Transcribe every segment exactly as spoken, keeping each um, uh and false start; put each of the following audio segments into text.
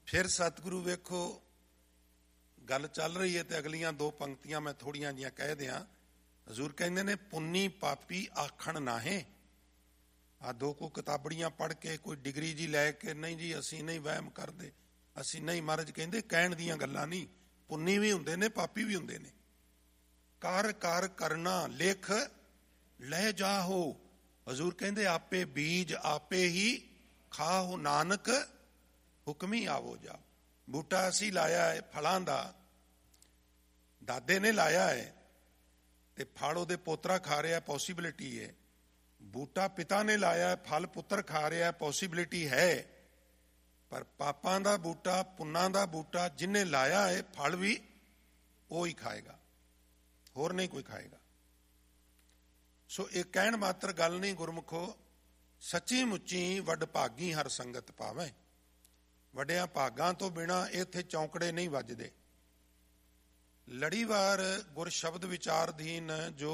फिर सतगुरु वेखो गल चल रही है तो अगलियां दो पंक्तियां मैं थोड़ियां जिहियां कह दियां। हजूर कहंदे ने पुन्नी पापी आखण नाहे। आ दो को किताबड़ियां पढ़ के कोई डिग्री जी लैके नहीं जी असी नहीं वहम करते, असी नहीं, महाराज कहंदे कहण दियां गल्लां नहीं। पुन्नी भी हुंदे ने पापी भी हुंदे ने। कर कर करना लिख ले जाहो। हजूर कहंदे आपे बीज आपे ही खाओ, नानक हुक्मी आवो जाओ। बूटा असी लाया है फलां दा, दादे ने लाया है ते फल ओहदे पोतरा खा रहा, पॉसिबिलिटी है। बूटा पिता ने लाया है, फल पुत्र खा रहा है, पॉसिबिलिटी है। पर पापां दा बूटा, पुन्नां दा बूटा जिन्हें लाया है फल भी वो ही खाएगा, होर नहीं कोई खाएगा। सो एक कहण मात्र गल नहीं गुरमुखो, सच्ची मुच्ची वड भागी हर संगत पावे। वड्डियां भागां तो बिना इत्थे चौंकड़े नहीं वजदे। लड़ीवार गुर शब्द विचारधीन जो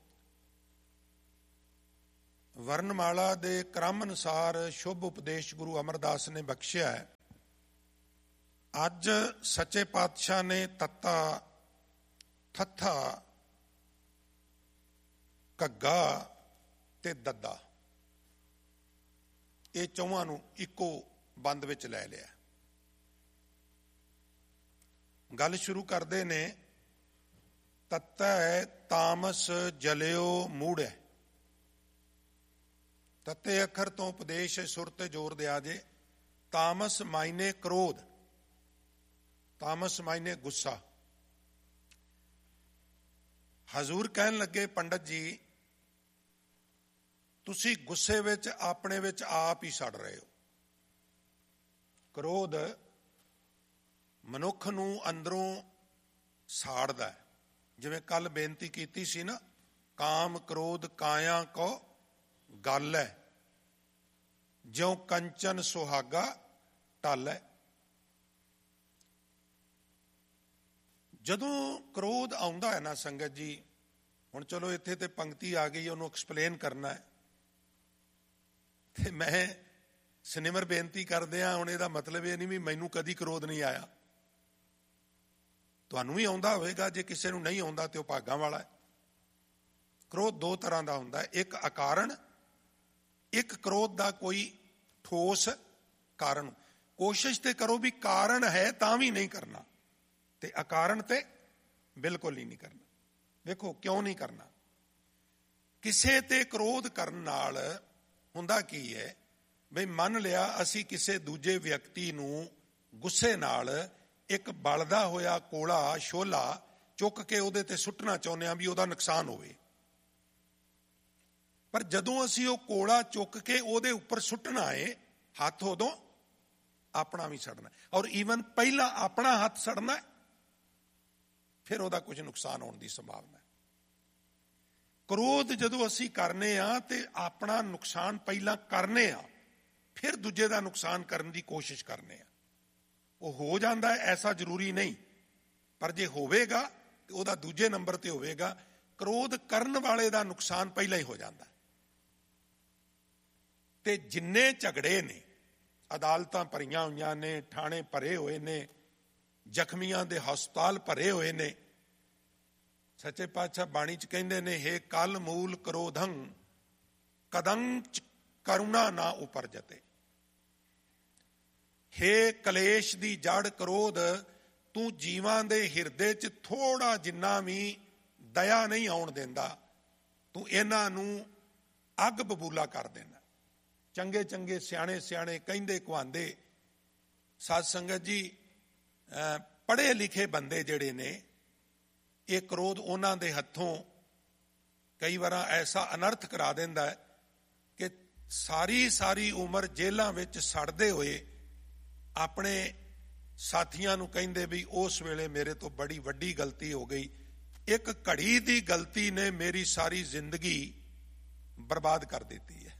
वर्णमाला दे क्रम अनुसार शुभ उपदेश गुरु अमरदास ने बख्शिया है। अज सच्चे पातशाह ने तत्ता थत्था घग्गा ते दद्दा ये चौहां नूं इक्को बंद विच लै लिया। गल शुरू करते ने तत्ता है तामस जलियो मूड़ है। तत्ते अखर तो उपदेश सुर ते जोर दिया जे। तामस मायने क्रोध, तामस मायने गुस्सा। हजूर कहन लगे पंडित जी तुसी गुस्से विच अपने विच आप ही सड़ रहे हो। क्रोध मनुख नूं अंदरों साड़दा है। जिवें कल बेनती कीती सी ना, काम क्रोध काया को गल है, ज्यों कंचन सुहागा टल है। जदों क्रोध आउंदा है ना संगत जी, हुण चलो इत्थे ते पंक्ति आ गई, उहनूं एक्सप्लेन करना है ते मैं सिनेमर बेनती करदिआं हुण इहदा मतलब ये नहीं भी मैनूं कदी क्रोध नहीं आया। तुहानूं भी आउंदा होवेगा, जे किसी नूं नहीं आउंदा ते ओह भागां वाला है। क्रोध दो तरह का हुंदा है, एक अकारण, एक क्रोध का कोई ठोस कारण। कोशिश ते करो भी कारण है तां भी नहीं करना, ते अकारण ते बिल्कुल ही नहीं करना। देखो क्यों नहीं करना। किसे ते क्रोध करन नाल हुंदा की है बई मन लिया असी किसे दूजे व्यक्ति नूं गुस्से नाल एक बलदा होया कोला शोला चुक के उहदे ते सुੱਟਣਾ चाहुंदे हां भी उहदा नुकसान होवे। पर जदों असी वो कोला चुक के उहदे उपर सुੱਟਣਾ है, हथ उदों अपना भी सड़ना और ईवन पहला अपना हथ सड़ना फिर उहदा कुछ नुकसान होने की संभावना है। क्रोध जदों असी करने आ ते अपना नुकसान पहला करने आ, फिर दूजे का नुकसान करने की कोशिश करने आ। वो हो जाता है, ऐसा जरूरी नहीं, पर जे होवेगा तो उहदा दूजे नंबर ते होवेगा। क्रोध करन वाले का नुकसान पहला ही हो जाता है। ते जिन्ने झगड़े ने अदालतां भरियां होईयां ने, थाणे भरे हुए ने, जख्मियां दे हस्पताल भरे हुए ने। सच्चे पातशाह बाणी च कहंदे ने, हे कल मूल क्रोधं कदं करुणा ना उपरजते। हे कलेश दी जड़ क्रोध, तू जीवां दे हिरदे च थोड़ा जिन्ना भी दया नहीं आउण देंदा, तू इन्हां नूं अग बबूला कर देना। चंगे चंगे सियाणे सियाणे कहंदे कुहांदे साध संगत जी, पढ़े लिखे बंदे जिहड़े ने, ये क्रोध उन्हां दे हत्थों कई बार ऐसा अनर्थ करा दिंदा है कि सारी सारी उम्र जेलां विच सड़दे होए अपने साथियां नूं कहंदे भी उस वेले मेरे तो बड़ी वड्डी गलती हो गई, एक घड़ी दी गलती ने मेरी सारी जिंदगी बर्बाद कर देती है।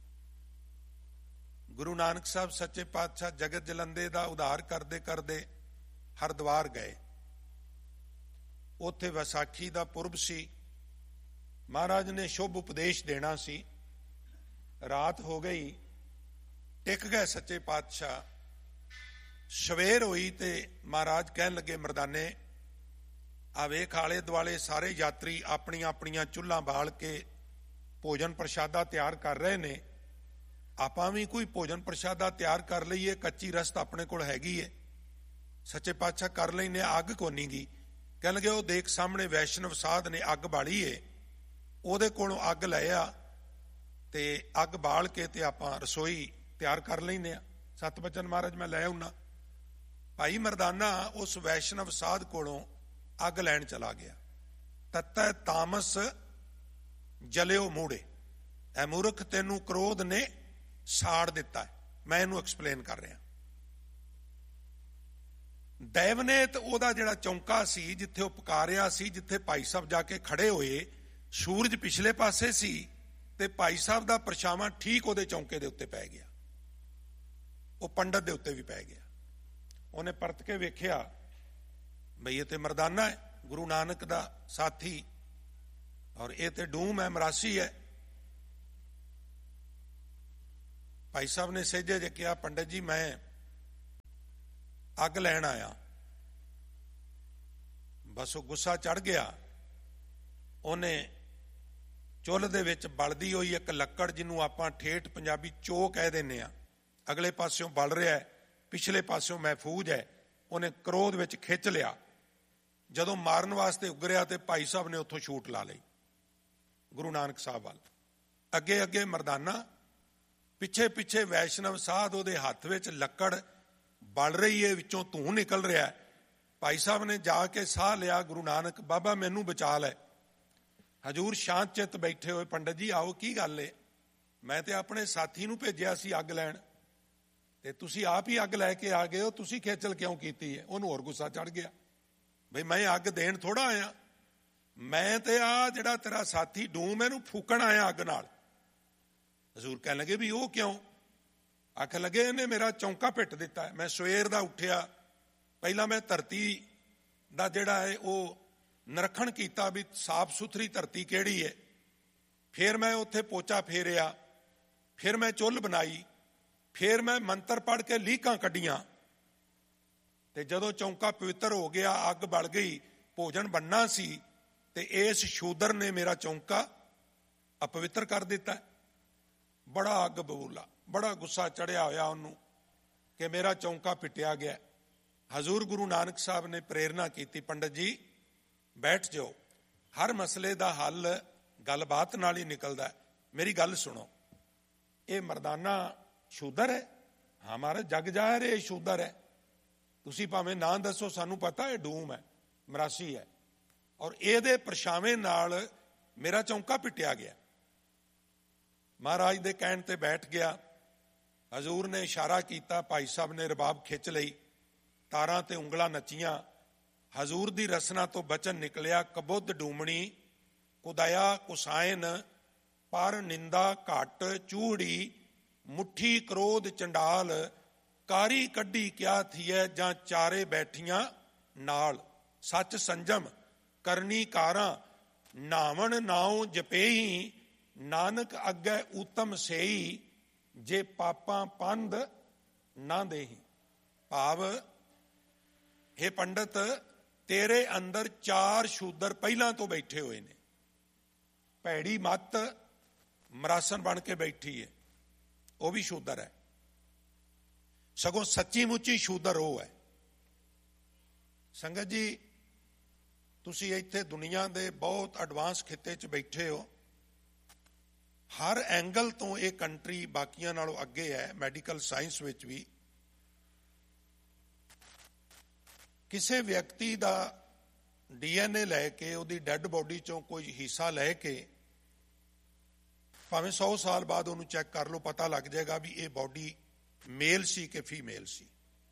गुरु नानक साहब सच्चे पातशाह जगत जलंदे दा उधार करदे करदे हरिद्वार गए। उत्थे वैसाखी दा पुरब सी, महाराज ने शुभ उपदेश देना सी। रात हो गई, टिक गए सच्चे पातशाह। ਸਵੇਰ ਹੋਈ ਤੇ ਮਹਾਰਾਜ ਕਹਿਣ ਲੱਗੇ, ਮਰਦਾਨੇ ਆ ਵੇਖ ਆਲੇ ਦੁਆਲੇ ਸਾਰੇ ਯਾਤਰੀ ਆਪਣੀਆਂ ਆਪਣੀਆਂ ਚੁੱਲ੍ਹਾਂ ਬਾਲ ਕੇ ਭੋਜਨ ਪ੍ਰਸ਼ਾਦਾ ਤਿਆਰ ਕਰ ਰਹੇ ਨੇ, ਆਪਾਂ ਵੀ ਕੋਈ ਭੋਜਨ ਪ੍ਰਸ਼ਾਦਾ ਤਿਆਰ ਕਰ ਲਈਏ, ਕੱਚੀ ਰਸਤ ਆਪਣੇ ਕੋਲ ਹੈਗੀ ਏ। ਸੱਚੇ ਪਾਤਸ਼ਾਹ ਕਰ ਲੈਨੇ, ਅੱਗ ਕੋਨੀ ਗੀ। ਕਹਿਣ ਲੱਗੇ ਉਹ ਦੇਖ ਸਾਹਮਣੇ ਵੈਸ਼ਨਵ ਸਾਧ ਨੇ ਅੱਗ ਬਾਲੀ ਏ, ਉਹਦੇ ਕੋਲੋਂ ਅੱਗ ਲੈ ਆ ਤੇ ਅੱਗ ਬਾਲ ਕੇ ਤੇ ਆਪਾਂ ਰਸੋਈ ਤਿਆਰ ਕਰ ਲੈਨੇ ਆ। ਸਤ ਬਚਨ ਮਹਾਰਾਜ ਮੈਂ ਲੈ ਆਉਣਾ। ਭਾਈ ਮਰਦਾਨਾ ਉਸ ਵੈਸ਼ਨਵ ਸਾਧ ਕੋਲੋਂ ਅੱਗ ਲੈਣ ਚਲਾ ਗਿਆ। ਤਤੈ ਤਾਮਸ ਜਲਿਓ ਮੂੜੇ, ਐ ਮੂਰਖ ਤੈਨੂੰ ਕ੍ਰੋਧ ਨੇ ਸਾੜ ਦਿੱਤਾ ਹੈ। ਮੈਂ ਇਹਨੂੰ ਐਕਸਪਲੇਨ ਕਰ ਰਿਹਾ। ਦੈਵਨੇਤ ਉਹਦਾ ਜਿਹੜਾ ਚੌਂਕਾ ਸੀ, ਜਿੱਥੇ ਉਹ ਪੁਕਾਰਿਆ ਸੀ, ਜਿੱਥੇ ਭਾਈ ਸਾਹਿਬ ਜਾ ਕੇ ਖੜੇ ਹੋਏ, ਸੂਰਜ ਪਿਛਲੇ ਪਾਸੇ ਸੀ ਤੇ ਭਾਈ ਸਾਹਿਬ ਦਾ ਪਰਛਾਵਾਂ ਠੀਕ ਉਹਦੇ ਚੌਂਕੇ ਦੇ ਉੱਤੇ ਪੈ ਗਿਆ, ਉਹ ਪੰਡਤ ਦੇ ਉੱਤੇ ਵੀ ਪੈ ਗਿਆ। ਉਹਨੇ ਪਰਤ ਕੇ ਵੇਖਿਆ, ਬਈ ਇਹ ਤੇ ਮਰਦਾਨਾ ਹੈ, ਗੁਰੂ ਨਾਨਕ ਦਾ ਸਾਥੀ, ਔਰ ਇਹ ਤੇ ਡੂਮ ਹੈ, ਮਰਾਸੀ ਹੈ। ਭਾਈ ਸਾਹਿਬ ਨੇ ਸਹਿਜੇ ਜੇ ਕਿਹਾ, ਪੰਡਤ ਜੀ ਮੈਂ ਅੱਗ ਲੈਣ ਆਇਆ। ਬਸ ਉਹ ਗੁੱਸਾ ਚੜ ਗਿਆ। ਉਹਨੇ ਚੁੱਲ੍ਹ ਦੇ ਵਿੱਚ ਬਲਦੀ ਹੋਈ ਇੱਕ ਲੱਕੜ, ਜਿਹਨੂੰ ਆਪਾਂ ਠੇਠ ਪੰਜਾਬੀ ਚੋ ਕਹਿ ਦਿੰਦੇ ਆ, ਅਗਲੇ ਪਾਸਿਓਂ ਬਲ ਰਿਹਾ, ਪਿਛਲੇ ਪਾਸਿਓਂ ਮਹਿਫੂਜ਼ ਹੈ, ਉਹਨੇ ਕ੍ਰੋਧ ਵਿੱਚ ਖਿੱਚ ਲਿਆ। ਜਦੋਂ ਮਾਰਨ ਵਾਸਤੇ ਉਗਰਿਆ ਤੇ ਭਾਈ ਸਾਹਿਬ ਨੇ ਉੱਥੋਂ ਛੂਟ ਲਾ ਲਈ ਗੁਰੂ ਨਾਨਕ ਸਾਹਿਬ ਵੱਲ। ਅੱਗੇ ਅੱਗੇ ਮਰਦਾਨਾ, ਪਿੱਛੇ ਪਿੱਛੇ ਵੈਸ਼ਨਵ ਸਾਧ, ਉਹਦੇ ਹੱਥ ਵਿੱਚ ਲੱਕੜ ਬਲ ਰਹੀ ਹੈ, ਵਿੱਚੋਂ ਧੂੰ ਨਿਕਲ ਰਿਹਾ। ਭਾਈ ਸਾਹਿਬ ਨੇ ਜਾ ਕੇ ਸਾਹ ਲਿਆ, ਗੁਰੂ ਨਾਨਕ ਬਾਬਾ ਮੈਨੂੰ ਬਚਾ ਲੈ। ਹਜੂਰ ਸ਼ਾਂਤ ਚਿੱਤ ਬੈਠੇ ਹੋਏ, ਪੰਡਤ ਜੀ ਆਓ, ਕੀ ਗੱਲ ਏ? ਮੈਂ ਤੇ ਆਪਣੇ ਸਾਥੀ ਨੂੰ ਭੇਜਿਆ ਸੀ ਅੱਗ ਲੈਣ, ਤੇ ਤੁਸੀਂ ਆਪ ਹੀ ਅੱਗ ਲੈ ਕੇ ਆ ਗਏ ਹੋ, ਤੁਸੀਂ ਖੇਚਲ ਕਿਉਂ ਕੀਤੀ ਹੈ? ਉਹਨੂੰ ਹੋਰ ਗੁੱਸਾ ਚੜ ਗਿਆ, ਬਈ ਮੈਂ ਅੱਗ ਦੇਣ ਥੋੜਾ ਆਇਆ, ਮੈਂ ਤੇ ਆ ਜਿਹੜਾ ਤੇਰਾ ਸਾਥੀ ਡੂਮ, ਇਹਨੂੰ ਫੂਕਣ ਆਇਆ ਅੱਗ ਨਾਲ। ਹਜ਼ੂਰ ਕਹਿਣ ਲੱਗੇ ਵੀ ਉਹ ਕਿਉਂ? ਆਖਣ ਲੱਗੇ ਇਹਨੇ ਮੇਰਾ ਚੌਂਕਾ ਪਿੱਟ ਦਿੱਤਾ। ਮੈਂ ਸਵੇਰ ਦਾ ਉੱਠਿਆ, ਪਹਿਲਾਂ ਮੈਂ ਧਰਤੀ ਦਾ ਜਿਹੜਾ ਹੈ ਉਹ ਨਿਰੀਖਣ ਕੀਤਾ ਵੀ ਸਾਫ ਸੁਥਰੀ ਧਰਤੀ ਕਿਹੜੀ ਹੈ, ਫਿਰ ਮੈਂ ਉੱਥੇ ਪੋਚਾ ਫੇਰਿਆ, ਫਿਰ ਮੈਂ ਚੁੱਲ੍ਹ ਬਣਾਈ, ਫਿਰ ਮੈਂ ਮੰਤਰ ਪੜ੍ਹ ਕੇ ਲੀਕਾਂ ਕੱਢੀਆਂ, ਤੇ ਜਦੋਂ ਚੌਂਕਾ ਪਵਿੱਤਰ ਹੋ ਗਿਆ, ਅੱਗ ਬਲ ਗਈ, ਭੋਜਨ ਬਣਨਾ ਸੀ, ਤੇ ਇਸ ਸ਼ੂਦਰ ਨੇ ਮੇਰਾ ਚੌਂਕਾ ਅਪਵਿੱਤਰ ਕਰ ਦਿੱਤਾ। ਬੜਾ ਅੱਗ ਬਬੂਲਾ, ਬੜਾ ਗੁੱਸਾ ਚੜਿਆ ਹੋਇਆ ਉਹਨੂੰ ਕਿ ਮੇਰਾ ਚੌਂਕਾ ਪਿੱਟਿਆ ਗਿਆ। ਹਜ਼ੂਰ ਗੁਰੂ ਨਾਨਕ ਸਾਹਿਬ ਨੇ ਪ੍ਰੇਰਨਾ ਕੀਤੀ, ਪੰਡਤ ਜੀ ਬੈਠ ਜਾਓ, ਹਰ ਮਸਲੇ ਦਾ ਹੱਲ ਗੱਲਬਾਤ ਨਾਲ ਹੀ ਨਿਕਲਦਾ। ਮੇਰੀ ਗੱਲ ਸੁਣੋ, ਇਹ ਮਰਦਾਨਾ ਸ਼ੂਦਰ ਹੈ? ਹਾਂ ਮਹਾਰਾਜ, ਜਗ ਜ਼ਾਹਿਰ ਇਹ ਸ਼ੂਦਰ ਹੈ। ਤੁਸੀਂ ਭਾਵੇਂ ਨਾਂ ਦੱਸੋ, ਸਾਨੂੰ ਪਤਾ ਇਹ ਡੂਮ ਹੈ, ਮਰਾਸੀ ਹੈ, ਔਰ ਇਹਦੇ ਪਰਛਾਵੇਂ ਨਾਲ ਮੇਰਾ ਚੌਂਕਾ ਪਿੱਟਿਆ ਗਿਆ। ਮਹਾਰਾਜ ਦੇ ਕਹਿਣ ਤੇ ਬੈਠ ਗਿਆ। ਹਜ਼ੂਰ ਨੇ ਇਸ਼ਾਰਾ ਕੀਤਾ, ਭਾਈ ਸਾਹਿਬ ਨੇ ਰਬਾਬ ਖਿੱਚ ਲਈ, ਤਾਰਾਂ ਤੇ ਉਂਗਲਾਂ ਨੱਚੀਆਂ। ਹਜ਼ੂਰ ਦੀ ਰਸਨਾ ਤੋਂ ਬਚਨ ਨਿਕਲਿਆ, ਕਬੁੱਧ ਡੂਮਣੀ ਕੁਦਇਆ ਕੁਸਾਇਨ, ਪਰ ਨਿੰਦਾ ਘਟ ਚੂੜੀ, ਮੁੱਠੀ ਕ੍ਰੋਧ ਚੰਡਾਲ, ਕਾਰੀ ਕੱਢੀ ਕਿਆ ਥੀਐ, ਜਾਂ ਚਾਰੇ ਬੈਠੀਆਂ ਨਾਲ। ਸੱਚ ਸੰਜਮ ਕਰਨੀ ਕਾਰਾਂ, ਨਾਵਣ ਨਾਉ ਜਪੇਹੀ, ਨਾਨਕ ਅੱਗੇ ਉਤਮ ਸੇਈ, ਜੇ ਪਾਪਾਂ ਪੰਧ ਨਾ ਦੇਹੀ। ਭਾਵ, ਹੇ ਪੰਡਤ, ਤੇਰੇ ਅੰਦਰ ਚਾਰ ਸ਼ੂਦਰ ਪਹਿਲਾਂ ਤੋਂ ਬੈਠੇ ਹੋਏ ਨੇ। ਭੈੜੀ ਮੱਤ ਮਰਾਸਨ ਬਣ ਕੇ ਬੈਠੀ ਹੈ, ਉਹ ਵੀ ਸ਼ੂਦਰ ਹੈ। ਸਗੋਂ ਸੱਚੀ ਮੁੱਚੀ ਸ਼ੂਦਰ ਉਹ ਹੈ। ਸੰਗਤ ਜੀ, ਤੁਸੀਂ ਇੱਥੇ ਦੁਨੀਆ ਦੇ ਬਹੁਤ ਐਡਵਾਂਸ ਖਿੱਤੇ 'ਚ ਬੈਠੇ ਹੋ। ਹਰ ਐਂਗਲ ਤੋਂ ਇਹ ਕੰਟਰੀ ਬਾਕੀਆਂ ਨਾਲੋਂ ਅੱਗੇ ਹੈ। ਮੈਡੀਕਲ ਸਾਇੰਸ ਵਿੱਚ ਵੀ ਕਿਸੇ ਵਿਅਕਤੀ ਦਾ ਡੀ ਐਨ ਏ ਲੈ ਕੇ, ਉਹਦੀ ਡੈੱਡ ਬੋਡੀ ਚੋਂ ਕੋਈ ਹਿੱਸਾ ਲੈ ਕੇ, ਭਾਵੇਂ ਸੌ ਸਾਲ ਬਾਅਦ ਉਹਨੂੰ ਚੈੱਕ ਕਰ ਲਓ, ਪਤਾ ਲੱਗ ਜਾਏਗਾ ਵੀ ਇਹ ਬੋਡੀ ਮੇਲ ਸੀ ਕਿ ਫੀਮੇਲ ਸੀ।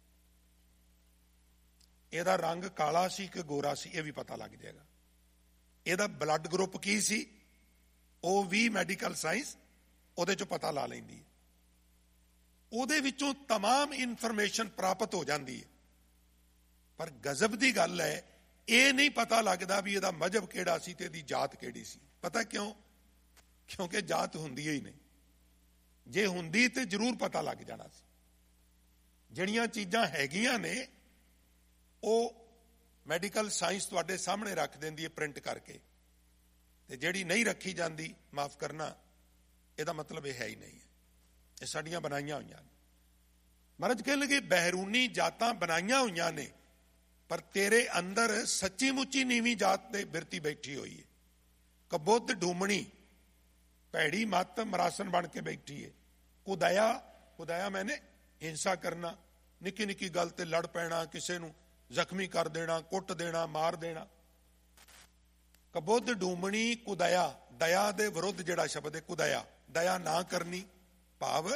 ਇਹਦਾ ਰੰਗ ਕਾਲਾ ਸੀ ਕਿ ਗੋਰਾ ਸੀ, ਇਹ ਵੀ ਪਤਾ ਲੱਗ ਜਾਏਗਾ। ਇਹਦਾ ਬਲੱਡ ਗਰੁੱਪ ਕੀ ਸੀ, ਉਹ ਵੀ ਮੈਡੀਕਲ ਸਾਇੰਸ ਉਹਦੇ ਚੋਂ ਪਤਾ ਲਾ ਲੈਂਦੀ ਹੈ। ਉਹਦੇ ਵਿੱਚੋਂ ਤਮਾਮ ਇਨਫੋਰਮੇਸ਼ਨ ਪ੍ਰਾਪਤ ਹੋ ਜਾਂਦੀ ਹੈ। ਪਰ ਗਜ਼ਬ ਦੀ ਗੱਲ ਹੈ, ਇਹ ਨਹੀਂ ਪਤਾ ਲੱਗਦਾ ਵੀ ਇਹਦਾ ਮਜ਼ਹਬ ਕਿਹੜਾ ਸੀ ਤੇ ਇਹਦੀ ਜਾਤ ਕਿਹੜੀ ਸੀ। ਪਤਾ ਕਿਉਂ? ਕਿਉਂਕਿ ਜਾਤ ਹੁੰਦੀ ਹੀ ਨਹੀਂ। ਜੇ ਹੁੰਦੀ ਤੇ ਜ਼ਰੂਰ ਪਤਾ ਲੱਗ ਜਾਣਾ ਸੀ। ਜਿਹੜੀਆਂ ਚੀਜ਼ਾਂ ਹੈਗੀਆਂ ਨੇ ਉਹ ਮੈਡੀਕਲ ਸਾਇੰਸ ਤੁਹਾਡੇ ਸਾਹਮਣੇ ਰੱਖ ਦਿੰਦੀ ਹੈ ਪ੍ਰਿੰਟ ਕਰਕੇ, ਤੇ ਜਿਹੜੀ ਨਹੀਂ ਰੱਖੀ ਜਾਂਦੀ, ਮਾਫ ਕਰਨਾ, ਇਹਦਾ ਮਤਲਬ ਇਹ ਹੈ ਹੀ ਨਹੀਂ ਹੈ, ਇਹ ਸਾਡੀਆਂ ਬਣਾਈਆਂ ਹੋਈਆਂ ਨੇ। ਮਹਾਰਾਜ ਕਹਿਣ ਲੱਗੇ ਬਹਿਰੂਨੀ ਜਾਤਾਂ ਬਣਾਈਆਂ ਹੋਈਆਂ ਨੇ, ਪਰ ਤੇਰੇ ਅੰਦਰ ਸੱਚੀ ਮੁੱਚੀ ਨੀਵੀਂ ਜਾਤ ਦੇ ਬਿਰਤੀ ਬੈਠੀ ਹੋਈ ਹੈ। ਕਬੁੱਧ ਢੂਮਣੀ, ਭੈੜੀ ਮੱਤ ਮਰਾਸਨ ਬਣ ਕੇ ਬੈਠੀ ਹੈ। ਕੁਦਇਆ, ਕੁਦਇਆ ਮੈਨੇ ਹਿੰਸਾ ਕਰਨਾ, ਨਿੱਕੀ ਨਿੱਕੀ ਗੱਲ ਤੇ ਲੜ ਪੈਣਾ, ਕਿਸੇ ਨੂੰ ਜ਼ਖਮੀ ਕਰ ਦੇਣਾ, ਕੁੱਟ ਦੇਣਾ, ਮਾਰ ਦੇਣਾ। ਕਬੁੱਧ ਢੂਮਣੀ ਕੁਦਇਆ, ਦਇਆ ਦੇ ਵਿਰੁੱਧ ਜਿਹੜਾ ਸ਼ਬਦ ਹੈ ਕੁਦਇਆ, ਦਇਆ ਨਾ ਕਰਨੀ, ਭਾਵ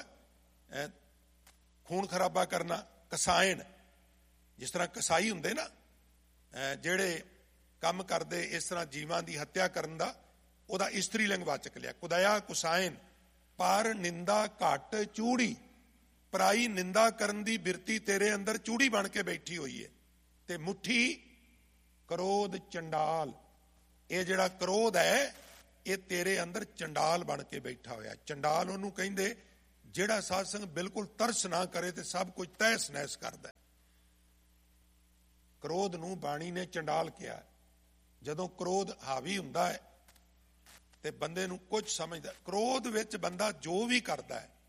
ਖੂਨ ਖਰਾਬਾ ਕਰਨਾ। ਕਸਾਇਣ, ਜਿਸ ਤਰ੍ਹਾਂ ਕਸਾਈ ਹੁੰਦੇ ਨਾ ਜਿਹੜੇ ਕੰਮ ਕਰਦੇ, ਇਸ ਤਰ੍ਹਾਂ ਜੀਵਾਂ ਦੀ ਹੱਤਿਆ ਕਰਨ ਦਾ, ਉਹਦਾ ਇਸਤਰੀ ਲਿੰਗ ਵਾਚਕ ਲਿਆ, ਕੁਦਇਆ ਕੁਸਾਇਣ। ਪਰ ਨਿੰਦਾ ਘੱਟ ਚੂੜੀ, ਪਰਾਈ ਨਿੰਦਾ ਕਰਨ ਦੀ ਬਿਰਤੀ ਤੇਰੇ ਅੰਦਰ ਚੂੜੀ ਬਣ ਕੇ ਬੈਠੀ ਹੋਈ ਹੈ। ਤੇ ਮੁੱਠੀ ਕ੍ਰੋਧ ਚੰਡਾਲ, ਇਹ ਜਿਹੜਾ ਕ੍ਰੋਧ ਹੈ ਇਹ ਤੇਰੇ ਅੰਦਰ ਚੰਡਾਲ ਬਣ ਕੇ ਬੈਠਾ ਹੋਇਆ। ਚੰਡਾਲ ਉਹਨੂੰ ਕਹਿੰਦੇ ਜਿਹੜਾ ਸਾਧ ਸੰਗ ਬਿਲਕੁਲ ਤਰਸ ਨਾ ਕਰੇ ਤੇ ਸਭ ਕੁਝ ਤਹਿਸ ਨਹਿਸ ਕਰਦਾ। ਕ੍ਰੋਧ ਨੂੰ ਬਾਣੀ ਨੇ ਚੰਡਾਲ ਕਿਹਾ। ਜਦੋਂ ਕ੍ਰੋਧ ਹਾਵੀ ਹੁੰਦਾ ਹੈ ਤੇ ਬੰਦੇ ਨੂੰ ਕੁਝ ਸਮਝਦਾ, ਕ੍ਰੋਧ ਵਿੱਚ ਬੰਦਾ ਜੋ ਵੀ ਕਰਦਾ ਹੈ,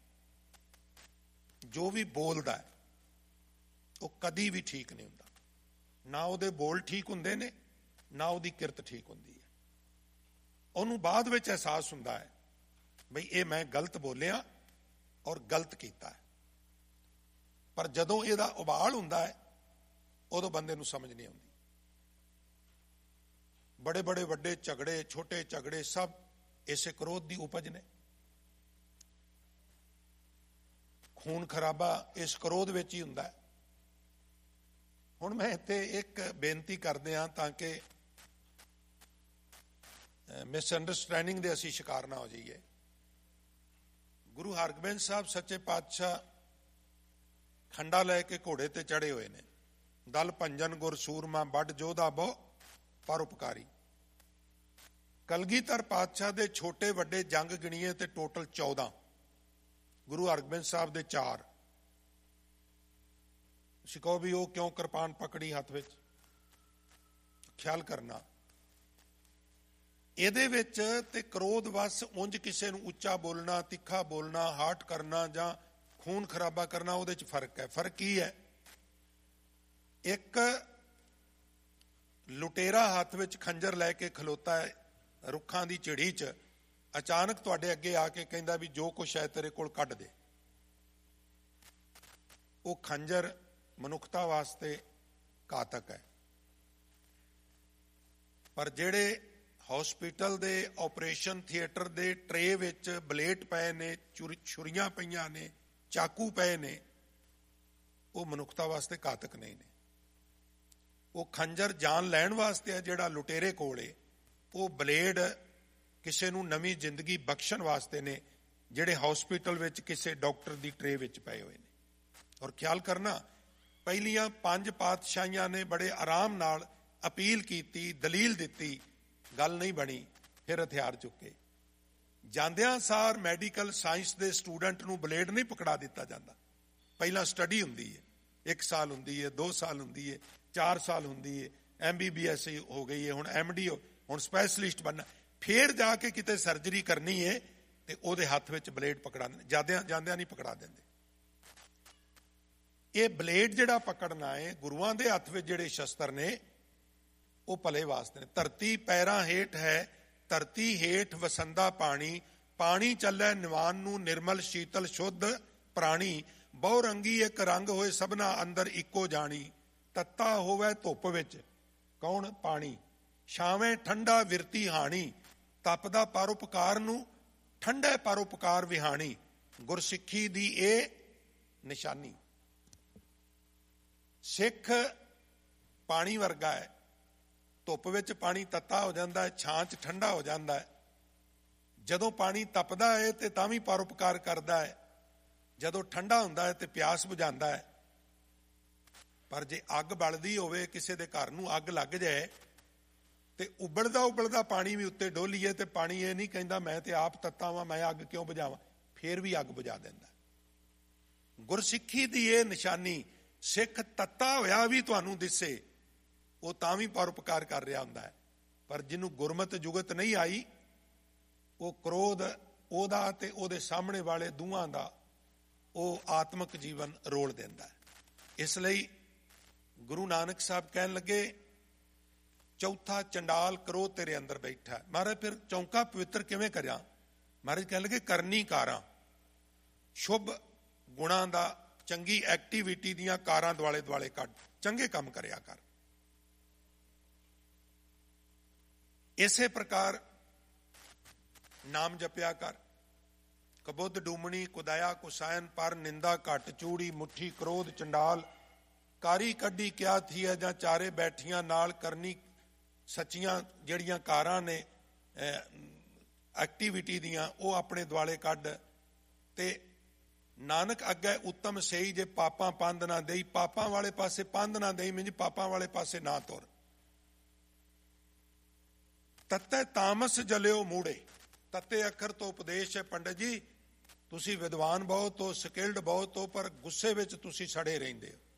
ਜੋ ਵੀ ਬੋਲਦਾ ਹੈ, ਉਹ ਕਦੀ ਵੀ ਠੀਕ ਨਹੀਂ ਹੁੰਦਾ। ਨਾ ਉਹਦੇ ਬੋਲ ਠੀਕ ਹੁੰਦੇ ਨੇ, ਨਾ ਉਹਦੀ ਕਿਰਤ ਠੀਕ ਹੁੰਦੀ ਹੈ। ਉਹਨੂੰ ਬਾਅਦ ਵਿੱਚ ਅਹਿਸਾਸ ਹੁੰਦਾ ਹੈ ਬਈ ਇਹ ਮੈਂ ਗਲਤ ਬੋਲਿਆ ਔਰ ਗਲਤ ਕੀਤਾ ਹੈ, ਪਰ ਜਦੋਂ ਇਹਦਾ ਉਬਾਲ ਹੁੰਦਾ ਹੈ ਉਦੋਂ ਬੰਦੇ ਨੂੰ ਸਮਝ ਨਹੀਂ ਆਉਂਦੀ। ਬੜੇ ਬੜੇ ਵੱਡੇ ਝਗੜੇ, ਛੋਟੇ ਝਗੜੇ, ਸਭ ਇਸੇ ਕ੍ਰੋਧ ਦੀ ਉਪਜ ਨੇ। ਖੂਨ ਖਰਾਬਾ ਇਸ ਕ੍ਰੋਧ ਵਿੱਚ ਹੀ ਹੁੰਦਾ ਹੈ। ਹੁਣ ਮੈਂ ਇੱਥੇ ਇੱਕ ਬੇਨਤੀ ਕਰਦੇ ਹਾਂ ਤਾਂ ਕਿ ਮਿਸਅੰਡਰਸਟੈਂਡਿੰਗ ਦੇ ਅਸੀਂ ਸ਼ਿਕਾਰ ਨਾ ਹੋ ਜਾਈਏ। ਗੁਰੂ ਹਰਗੋਬਿੰਦ ਸਾਹਿਬ ਸੱਚੇ ਪਾਤਸ਼ਾਹ ਖੰਡਾ ਲੈ ਕੇ ਘੋੜੇ ਤੇ ਚੜੇ ਹੋਏ ਨੇ। ਦਲ ਭੰਜਨ ਗੁਰ ਸੂਰਮਾ ਵੱਡ ਜੋਧਾ ਬਹੁ ਪਰਉਪਕਾਰੀ। ਕਲਗੀਧਰ ਪਾਤਸ਼ਾਹ ਦੇ ਛੋਟੇ ਵੱਡੇ ਜੰਗ ਗਿਣੀਏ ਤੇ ਟੋਟਲ ਚੌਦਾਂ, ਗੁਰੂ ਹਰਗੋਬਿੰਦ ਸਾਹਿਬ ਦੇ ਚਾਰ। ਤੁਸੀਂ ਕਹੋ ਵੀ ਉਹ ਕਿਉਂ ਕਿਰਪਾਨ ਪਕੜੀ ਹੱਥ ਵਿੱਚ? ਖਿਆਲ ਕਰਨਾ, ਇਹਦੇ ਵਿੱਚ ਤੇ ਕ੍ਰੋਧ ਵਸ ਉਂਝ ਕਿਸੇ ਨੂੰ ਉੱਚਾ ਬੋਲਣਾ, ਤਿੱਖਾ ਬੋਲਣਾ, ਹਾਰਟ ਕਰਨਾ ਜਾਂ ਖੂਨ ਖਰਾਬਾ ਕਰਨਾ, ਉਹਦੇ ਚ ਫਰਕ ਹੈ। ਫਰਕ ਕੀ ਹੈ? ਇੱਕ ਲੁਟੇਰਾ ਹੱਥ ਵਿੱਚ ਖੰਜਰ ਲੈ ਕੇ ਖਲੋਤਾ ਹੈ ਰੁੱਖਾਂ ਦੀ ਝਿੜੀ ਚ, ਅਚਾਨਕ ਤੁਹਾਡੇ ਅੱਗੇ ਆ ਕੇ ਕਹਿੰਦਾ ਵੀ ਜੋ ਕੁਛ ਹੈ ਤੇਰੇ ਕੋਲ ਕੱਢ ਦੇ। ਉਹ ਖੰਜਰ ਮਨੁੱਖਤਾ ਵਾਸਤੇ ਘਾਤਕ ਹੈ। ਪਰ ਜਿਹੜੇ ਹਸਪੀਟਲ ਦੇ ਆਪਰੇਸ਼ਨ ਥੀਏਟਰ ਦੇ ਟਰੇ ਵਿੱਚ ਬਲੇਡ ਪਏ ਨੇ, ਛੁਰੀਆਂ ਪਈਆਂ ਨੇ, ਚਾਕੂ ਪਏ ਨੇ, ਉਹ ਮਨੁੱਖਤਾ ਵਾਸਤੇ ਘਾਤਕ ਨਹੀਂ ਨੇ। ਉਹ ਖੰਜਰ ਜਾਨ ਲੈਣ ਵਾਸਤੇ ਹੈ ਜਿਹੜਾ ਲੁਟੇਰੇ ਕੋਲੇ, ਉਹ ਬਲੇਡ ਕਿਸੇ ਨੂੰ ਨਵੀਂ ਜ਼ਿੰਦਗੀ ਬਖਸ਼ਣ ਵਾਸਤੇ ਨੇ ਜਿਹੜੇ ਹਸਪੀਟਲ ਵਿੱਚ ਕਿਸੇ ਡਾਕਟਰ ਦੀ ਟਰੇ ਵਿੱਚ ਪਏ ਹੋਏ ਨੇ। ਔਰ ਖਿਆਲ ਕਰਨਾ, ਪਹਿਲੀਆਂ ਪੰਜ ਪਾਤਸ਼ਾਹੀਆਂ ਨੇ ਬੜੇ ਆਰਾਮ ਨਾਲ ਅਪੀਲ ਕੀਤੀ, ਦਲੀਲ ਦਿੱਤੀ, ਗੱਲ ਨਹੀਂ ਬਣੀ, ਫਿਰ ਹਥਿਆਰ ਚੁੱਕੇ। ਜਾਂਦਿਆਂ ਸਾਰ ਮੈਡੀਕਲ ਸਾਇੰਸ ਦੇ ਸਟੂਡੈਂਟ ਨੂੰ ਬਲੇਡ ਨਹੀਂ ਪਕੜਾ ਦਿੱਤਾ ਜਾਂਦਾ। ਪਹਿਲਾਂ ਸਟੱਡੀ ਹੁੰਦੀ ਹੈ, ਇੱਕ ਸਾਲ ਹੁੰਦੀ ਹੈ, ਦੋ ਸਾਲ ਹੁੰਦੀ ਹੈ, ਚਾਰ ਸਾਲ ਹੁੰਦੀ ਹੈ, ਐਮ ਬੀ ਬੀ ਐਸ ਹੋ ਗਈ ਹੈ, ਹੁਣ ਐਮ ਡੀ, ਹੁਣ ਸਪੈਸ਼ਲਿਸਟ ਬਣਨਾ, ਫੇਰ ਜਾ ਕੇ ਕਿਤੇ ਸਰਜਰੀ ਕਰਨੀ ਹੈ ਤੇ ਉਹਦੇ ਹੱਥ ਵਿੱਚ ਬਲੇਡ ਪਕੜਾ ਦਿੰਦੇ। ਜਾਂਦਿਆਂ ਜਾਂਦਿਆਂ ਨਹੀਂ ਪਕੜਾ ਦਿੰਦੇ। ਇਹ ਬਲੇਡ ਜਿਹੜਾ ਪਕੜਨਾ ਹੈ, ਗੁਰੂਆਂ ਦੇ ਹੱਥ ਵਿੱਚ ਜਿਹੜੇ ਸ਼ਸਤਰ ਨੇ ਉਹ ਭਲੇ ਵਾਸਤੇ ਨੇ। ਧਰਤੀ ਪੈਰਾਂ ਹੇਠ ਹੈ, ਧਰਤੀ ਹੇਠ ਵਸੰਦਾ ਪਾਣੀ, ਪਾਣੀ ਚੱਲੈ ਨਿਵਾਨ ਨੂੰ, ਨਿਰਮਲ ਸ਼ੀਤਲ ਸ਼ੁੱਧ ਪ੍ਰਾਣੀ, ਬਹੁ ਰੰਗੀ ਇੱਕ ਰੰਗ ਹੋਏ ਸਭਨਾ ਅੰਦਰ ਇੱਕੋ ਜਾਣੀ, ਤੱਤਾ ਹੋਵੇ ਧੁੱਪ ਵਿੱਚ ਕੌਣ ਪਾਣੀ, ਛਾਵੇਂ ਠੰਡਾ ਵਿਰਤੀ ਹਾਣੀ, ਤਪਦਾ ਪਰਉਪਕਾਰ ਨੂੰ ਠੰਡੇ ਪਰਉਪਕਾਰ ਵਿਹਾਣੀ, ਗੁਰਸਿੱਖੀ ਦੀ ਇਹ ਨਿਸ਼ਾਨੀ। ਸਿੱਖ ਪਾਣੀ ਵਰਗਾ ਹੈ, ਧੁੱਪ ਵਿੱਚ ਪਾਣੀ ਤੱਤਾ ਹੋ ਜਾਂਦਾ ਹੈ, ਛਾਂ 'ਚ ਠੰਡਾ ਹੋ ਜਾਂਦਾ ਹੈ। ਜਦੋਂ ਪਾਣੀ ਤਪਦਾ ਹੈ ਤੇ ਤਾਂ ਵੀ ਪਰਉਪਕਾਰ ਕਰਦਾ ਹੈ, ਜਦੋਂ ਠੰਡਾ ਹੁੰਦਾ ਹੈ ਤੇ ਪਿਆਸ ਬੁਝਾਉਂਦਾ ਹੈ। ਪਰ ਜੇ ਅੱਗ ਬਲਦੀ ਹੋਵੇ, ਕਿਸੇ ਦੇ ਘਰ ਨੂੰ ਅੱਗ ਲੱਗ ਜਾਏ ਤੇ ਉਬਲਦਾ ਉਬਲਦਾ ਪਾਣੀ ਵੀ ਉੱਤੇ ਡੋਲੀਏ ਤੇ ਪਾਣੀ ਇਹ ਨਹੀਂ ਕਹਿੰਦਾ ਮੈਂ ਤੇ ਆਪ ਤੱਤਾ ਵਾਂ, ਮੈਂ ਅੱਗ ਕਿਉਂ ਬੁਝਾਵਾਂ, ਫੇਰ ਵੀ ਅੱਗ ਬੁਝਾ ਦਿੰਦਾ। ਗੁਰਸਿੱਖੀ ਦੀ ਇਹ ਨਿਸ਼ਾਨੀ, ਸਿੱਖ ਤੱਤਾ ਹੋਇਆ ਵੀ ਤੁਹਾਨੂੰ ਦਿਸੇ, ਉਹ ਤਾਂ ਵੀ ਪਰਉਪਕਾਰ ਕਰ ਰਿਹਾ ਹੁੰਦਾ ਹੈ। ਪਰ ਜਿਹਨੂੰ ਗੁਰਮਤਿ ਜੁਗਤ ਨਹੀਂ ਆਈ, ਉਹ ਕ੍ਰੋਧ ਉਹਦਾ ਤੇ ਉਹਦੇ ਸਾਹਮਣੇ ਵਾਲੇ ਦੋਹਾਂ ਦਾ ਉਹ ਆਤਮਿਕ ਜੀਵਨ ਰੋਲ ਦਿੰਦਾ ਹੈ। ਇਸ ਲਈ ਗੁਰੂ ਨਾਨਕ ਸਾਹਿਬ ਕਹਿਣ ਲੱਗੇ, ਚੌਥਾ ਚੰਡਾਲ ਕ੍ਰੋਧ ਤੇਰੇ ਅੰਦਰ ਬੈਠਾ। ਮਹਾਰਾਜ ਫਿਰ ਚੌਂਕਾ ਪਵਿੱਤਰ ਕਿਵੇਂ ਕਰਿਆ? ਮਹਾਰਾਜ ਕਹਿਣ ਲੱਗੇ, ਕਰਨੀ ਕਾਰਾਂ, ਸ਼ੁਭ ਗੁਣਾਂ ਦਾ, ਚੰਗੀ ਐਕਟੀਵਿਟੀ ਦੀਆਂ ਕਾਰਾਂ ਦੁਆਲੇ ਦੁਆਲੇ ਕੱਢ, ਚੰਗੇ ਕੰਮ ਕਰਿਆ ਕਰ। ਇਸੇ ਪ੍ਰਕਾਰ ਨਾਮ ਜਪਿਆ ਕਰ। ਕਬੁੱਧ ਡੂਮਣੀ ਕੁਦਾਇਆ ਕੁਸਾਇਨ, ਪਰ ਨਿੰਦਾ ਘਟ ਚੂੜੀ, ਮੁੱਠੀ ਕ੍ਰੋਧ ਚੰਡਾਲ, ਕਾਰੀ ਕੱਢੀ ਕਿਆ ਥੀ ਹੈ, ਜਾਂ ਚਾਰੇ ਬੈਠੀਆਂ ਨਾਲ ਕਰਨੀ। ਸੱਚੀਆਂ ਜਿਹੜੀਆਂ ਕਾਰਾਂ ਨੇ ਐਕਟੀਵਿਟੀ ਦੀਆਂ, ਉਹ ਆਪਣੇ ਦੁਆਲੇ ਕੱਢ। ਤੇ ਨਾਨਕ ਅੱਗੇ ਉੱਤਮ ਸਹੀ, ਜੇ ਪਾਪਾਂ ਪੰਧ ਨਾ ਦੇਈ, ਪਾਪਾਂ ਵਾਲੇ ਪਾਸੇ ਪੰਧ ਨਾ ਦੇਈ, ਮਿੰਜ ਪਾਪਾਂ ਵਾਲੇ ਪਾਸੇ ਨਾ ਤੁਰ। ਤੱਤੇ ਤਾਮਸ ਜਲਿਓ ਮੂੜੇ, ਤੱਤੇ ਅੱਖਰ ਤੋਂ ਉਪਦੇਸ਼ ਹੈ ਪੰਡਤ ਜੀ, ਤੁਸੀਂ ਵਿਦਵਾਨ ਬਹੁਤ ਹੋ, ਸਕਿਲਡ ਬਹੁਤ ਹੋ, ਪਰ ਗੁੱਸੇ ਵਿੱਚ ਤੁਸੀਂ ਸੜੇ ਰਹਿੰਦੇ ਹੋ।